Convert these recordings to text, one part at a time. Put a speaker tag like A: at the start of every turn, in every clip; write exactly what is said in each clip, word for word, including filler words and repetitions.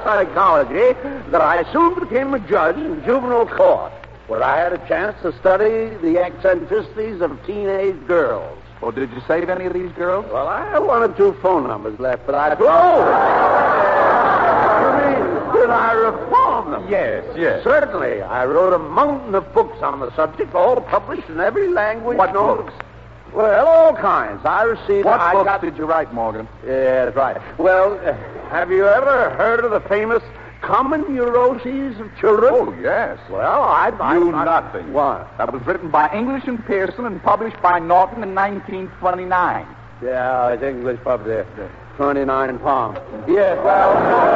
A: psychology that I soon became a judge in juvenile court, where I had a chance to study the eccentricities of teenage girls.
B: Oh, did you save any of these girls?
A: Well, I have one or two phone numbers left, but I... Oh! You mean, did I reform them?
B: Yes, yes.
A: Certainly. I wrote a mountain of books on the subject, all published in every language.
B: What
A: known...
B: books?
A: Well, all kinds. I received...
B: What
A: I
B: books
A: got...
B: did you write, Morgan?
A: Yeah, that's right. Well, uh, have you ever heard of the famous Common Neuroses of Children?
B: Oh, yes.
A: Well, I... I
B: You
A: I,
B: nothing.
A: What?
B: That was written by English and Pearson and published by Norton in nineteen twenty-nine.
A: Yeah, it's English published. twenty-nine pounds. Yes, well...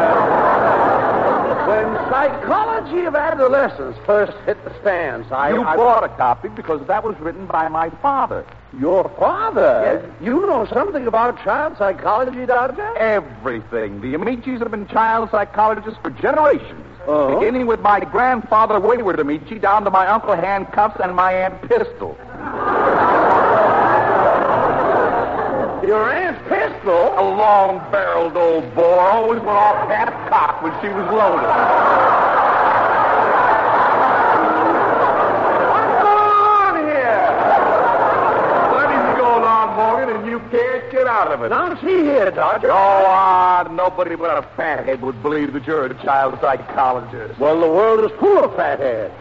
A: Uh, when Psychology of Adolescence first hit the stands, I...
B: You
A: I,
B: bought a copy because that was written by my father.
A: Your father?
B: Yes.
A: You know something about child psychology, Doctor?
B: Everything. The Amicis have been child psychologists for generations.
A: Oh?
B: Beginning with my grandfather, Wayward Amici, down to my Uncle Handcuffs and my Aunt Pistol.
A: Your Aunt Pistol?
B: A long-barreled old bore, always went off half-cocked when she was loaded.
A: What's going on here?
B: Plenty's going on, Morgan, and you can't get out of it.
A: Now, see here, Doctor.
B: Oh, ah, nobody but a fathead would believe that you're a child psychologist.
A: Well, the world is full of fatheads.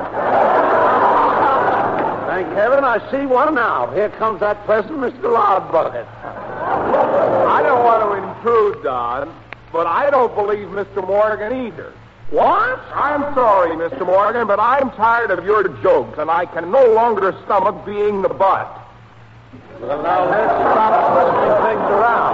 A: Thank heaven I see one now. Here comes that pleasant Mister Loudbucket.
C: I don't want to intrude, Don, but I don't believe Mister Morgan either.
A: What?
C: I'm sorry, Mister Morgan, but I'm tired of your jokes, and I can no longer stomach being the butt.
A: Well, now let's stop twisting things around.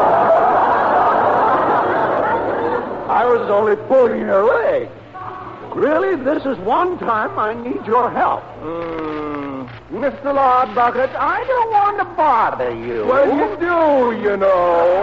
A: I was only pulling your leg. Really, this is one time I need your help.
C: Mm.
A: Mister Loudbucket, I don't want to bother you.
C: Well, you do, you know.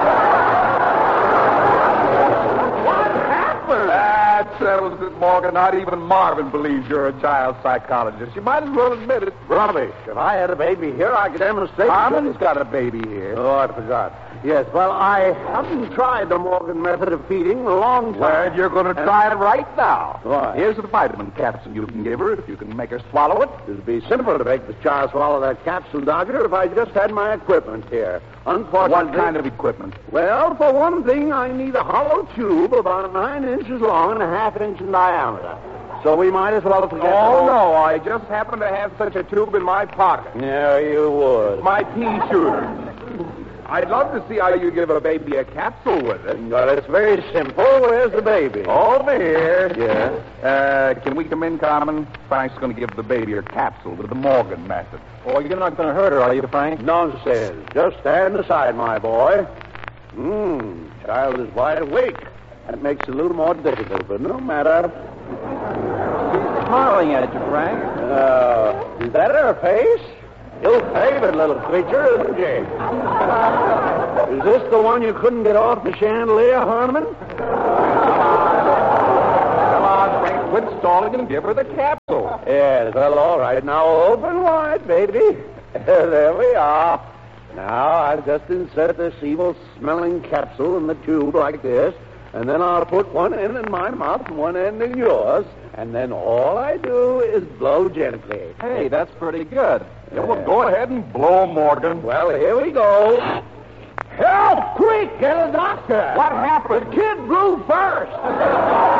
A: What happened?
B: That settles it, Morgan. Not even Marvin believes you're a child psychologist. You might as well admit it.
A: Rubbish. If I had a baby here, I could demonstrate...
B: Marvin's got a baby here.
A: Oh, I forgot. Yes, well, I haven't tried the Morgan method of feeding in a long time.
B: Well, you're going to try it right now.
A: Why?
B: Here's the vitamin capsule you can give her if you can make her swallow it.
A: It'd be simple to make the child swallow that capsule, Doctor, if I just had my equipment here. Unfortunately...
B: What kind of equipment?
A: Well, for one thing, I need a hollow tube about nine inches long and a half inch in diameter. So we might as well forget...
C: Oh, no, I just happen to have such a tube in my pocket.
A: Yeah, you would.
C: My pea shooter. I'd love to see how you give a baby a capsule with it.
A: Well, it's very simple. Where's the baby?
B: Over here.
A: Yeah.
B: Uh, can we come in, Carmen? Frank's going to give the baby her capsule with the Morgan method.
A: Oh, you're not going to hurt her, are you, Frank? Nonsense. Just stand aside, my boy. Hmm. Child is wide awake. That makes it a little more difficult, but no matter. She's smiling at you, Frank. Uh, is that her face? Ill-favored little creature, isn't she? Is this the one you couldn't get off the chandelier, Harmon?
B: Come on, Frank, quit stalling and give her the capsule.
A: Yes, well, all right. Now open wide, baby. There we are. Now I'll just insert this evil-smelling capsule in the tube like this, and then I'll put one end in my mouth and one end in yours, and then all I do is blow gently.
B: Hey, that's pretty good. Yeah, well, go ahead and blow, Morgan.
A: Well, here we go. Help! Quick, get a doctor.
B: What happened?
A: The kid blew first.